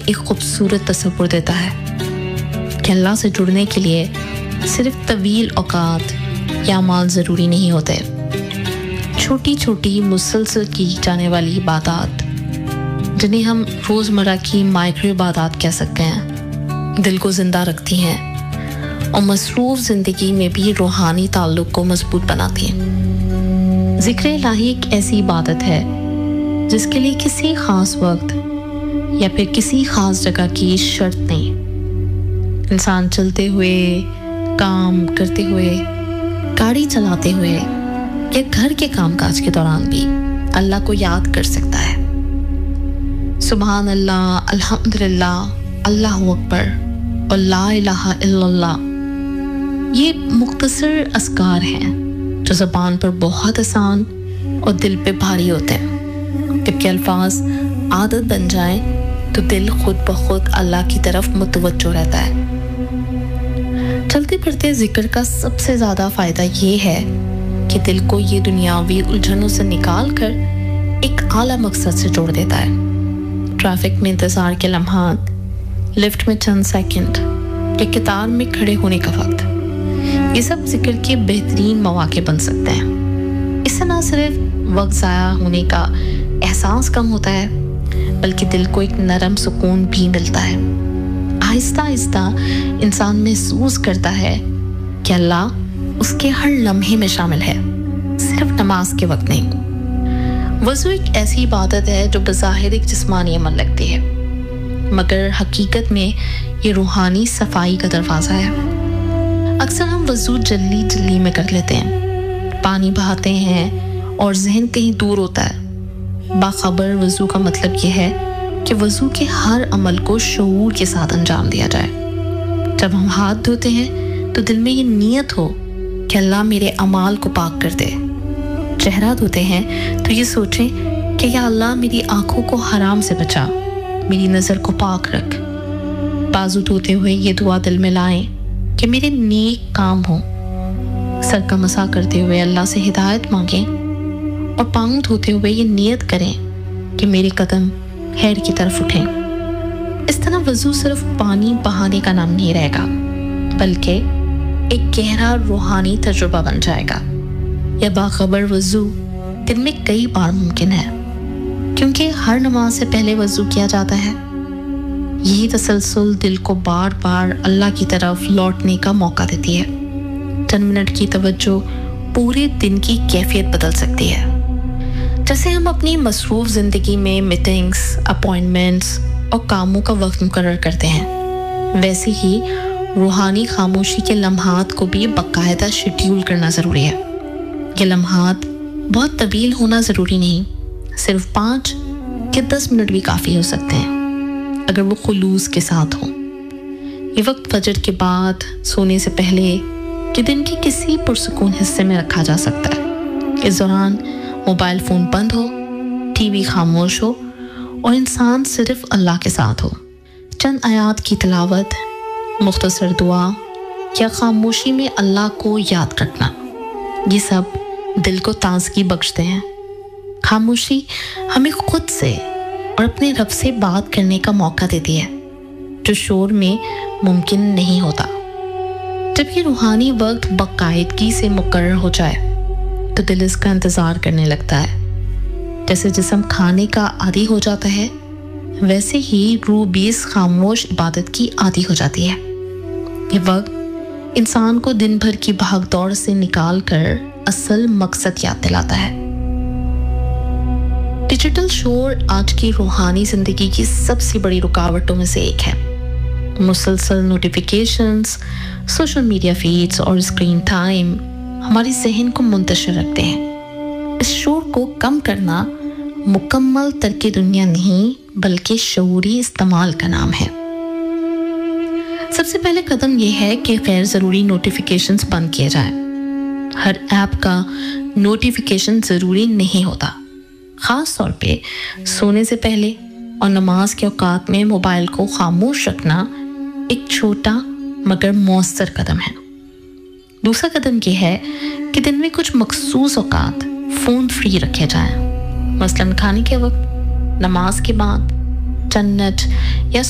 एक खूबसूरत तस्वीर देता है कि अल्लाह से जुड़ने के लिए सिर्फ तवील औकात या माल ज़रूरी नहीं होते। छोटी छोटी मुसलसल की जाने वाली इबादत, जिन्हें हम रोज़मर्रा की माइक्रो इबादत कह सकते हैं, दिल को ज़िंदा रखती हैं और मसरूफ़ ज़िंदगी में भी रूहानी ताल्लुक़ को मजबूत बनाती हैं। ज़िक्र इलाही एक ऐसी इबादत है जिसके लिए किसी ख़ास वक्त या फिर किसी ख़ास जगह की शर्त नहीं। इंसान चलते हुए, काम करते हुए, गाड़ी चलाते हुए या घर के कामकाज के दौरान भी अल्लाह को याद कर सकता है। सुभान अल्लाह, अल्हम्दुलिल्लाह, अल्लाहु अकबर और ला इलाहा इल्लल्लाह, ये मुख्तसर अस्कार हैं जो ज़बान पर बहुत आसान और दिल पे भारी होते हैं। जबकि अल्फाज आदत बन जाएं तो दिल खुद ब खुद अल्लाह की तरफ मुतवज्जो रहता है। चलते फिरते जिक्र का सबसे ज़्यादा फ़ायदा ये है कि दिल को ये दुनियावी उलझनों से निकाल कर एक आला मकसद से जोड़ देता है। ट्रैफिक में इंतज़ार के लम्हात, लिफ्ट में चंद सेकंड या कतार में खड़े होने का वक्त, ये सब जिक्र के बेहतरीन मौके बन सकते हैं। इससे न सिर्फ वक्त ज़ाया होने का एहसास कम होता है, बल्कि दिल को एक नरम सुकून भी मिलता है। आहिस्ता आहिस्ता इंसान महसूस करता है कि अल्लाह उसके हर लम्हे में शामिल है, सिर्फ नमाज के वक्त नहीं। वज़ू एक ऐसी इबादत है जो बज़ाहिर एक जिस्मानी अमल लगती है, मगर हकीकत में ये रूहानी सफाई का दरवाज़ा है। अक्सर हम वज़ू जल्दी में कर लेते हैं, पानी बहाते हैं और जहन कहीं दूर होता है। बाखबर वज़ू का मतलब यह है कि वज़ू के हर अमल को शऊर के साथ अंजाम दिया जाए। जब हम हाथ धोते हैं तो दिल में ये नीयत हो कि अल्लाह मेरे अमाल को पाक कर दे। चेहरा धोते हैं तो ये सोचें कि या अल्लाह मेरी आंखों को हराम से बचा, मेरी नज़र को पाक रख। बाजू धोते हुए ये दुआ दिल में लाएं कि मेरे नेक काम हो। सर का मसा करते हुए अल्लाह से हिदायत मांगें और पाँव धोते हुए ये नियत करें कि मेरे कदम खैर की तरफ उठें। इस तरह वज़ू सिर्फ पानी बहाने का नाम नहीं रहेगा, बल्कि एक गहरा रूहानी तजुर्बा बन जाएगा। यह बाखबर वज़ू दिन में कई बार मुमकिन है, क्योंकि हर नमाज से पहले वज़ू किया जाता है। यही तसलसल दिल को बार बार अल्लाह की तरफ लौटने का मौका देती है। चंद मिनट की तवज्जो पूरे दिन की कैफियत बदल सकती है। जैसे हम अपनी मसरूफ़ ज़िंदगी में मीटिंग्स, अपॉइंटमेंट्स और कामों का वक्त मुकर्रर करते हैं, वैसे ही रूहानी खामोशी के लम्हात को भी बाकायदा शेड्यूल करना ज़रूरी है। ये लम्हात बहुत तवील होना ज़रूरी नहीं, सिर्फ 5 या 10 मिनट भी काफ़ी हो सकते हैं, अगर वो खुलूस के साथ हो। ये वक्त फजर के बाद, सोने से पहले कि दिन के किसी पुरसुकून हिस्से में रखा जा सकता है। इस दौरान मोबाइल फ़ोन बंद हो, टीवी खामोश हो और इंसान सिर्फ अल्लाह के साथ हो। चंद आयात की तिलावत, मुख्तसर दुआ या खामोशी में अल्लाह को याद रखना, ये सब दिल को ताजगी बख्शते हैं। खामोशी हमें खुद से और अपने रब से बात करने का मौका देती है, जो शोर में मुमकिन नहीं होता। जब ये रूहानी वक्त बाकायदगी से मुकर्रर हो जाए तो दिल इसका इंतज़ार करने लगता है। जैसे जिस्म खाने का आदी हो जाता है, वैसे ही रूह भी इस खामोश इबादत की आदी हो जाती है। ये वक्त इंसान को दिन भर की भागदौड़ से निकाल कर असल मकसद याद दिलाता है। डिजिटल शोर आज की रूहानी ज़िंदगी की सबसे बड़ी रुकावटों में से एक है। मुसलसल नोटिफिकेशंस, सोशल मीडिया फीड्स और स्क्रीन टाइम हमारी जहन को मुंतशिर रखते हैं। इस शोर को कम करना मुकम्मल तर्क दुनिया नहीं, बल्कि शऊरी इस्तेमाल का नाम है। सबसे पहले कदम यह है कि गैर ज़रूरी नोटिफिकेशंस बंद किए जाएं। हर ऐप का नोटिफिकेशन ज़रूरी नहीं होता। ख़ास तौर पे सोने से पहले और नमाज के औकात में मोबाइल को खामोश रखना एक छोटा मगर मौसर कदम है। दूसरा कदम यह है कि दिन में कुछ मखसूस औकात फ़ोन फ्री रखे जाएं। मसलन खाने के वक्त, नमाज के बाद, जन्नत या